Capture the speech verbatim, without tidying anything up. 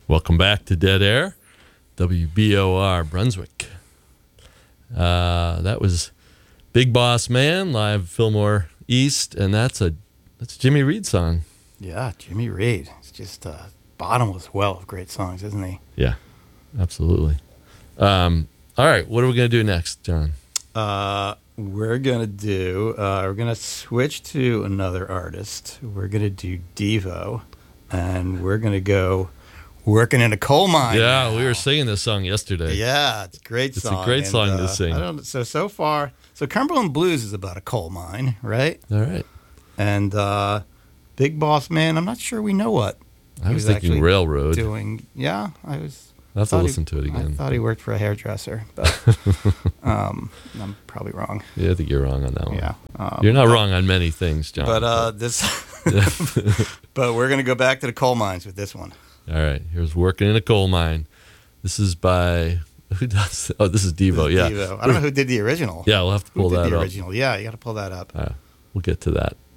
Welcome back to Dead Air, W B O R Brunswick. Uh, that was Big Boss Man, live Fillmore East, and that's a that's a Jimmy Reed song. Yeah, Jimmy Reed. It's just a bottomless well of great songs, isn't he? Yeah, absolutely. Um, all right, what are we going to do next, John? Uh, we're going to do, uh, we're going to switch to another artist. We're going to do Devo, and we're going to go Working in a Coal Mine. Yeah, now. we were singing this song yesterday. Yeah, it's a great It's song. a great and, song uh, to sing. I don't, so, so far, so Cumberland Blues is about a coal mine, right? All right. And uh, Big Boss Man, I'm not sure we know what I he was thinking actually Railroad. doing. Yeah, I was. I'll have to thought he- listen to it again. I thought he worked for a hairdresser, but um, I'm probably wrong. Yeah, I think you're wrong on that one. Yeah, um, You're not but, wrong on many things, John. But uh, this, but we're gonna go back to the coal mines with this one. All right, here's Working in a Coal Mine. This is by, who does, oh, this is Devo, This is yeah. Devo. I don't know who did the original. Yeah, we'll have to Who pull did that the up. original? Yeah, you got to pull that up. Uh, we'll get to that.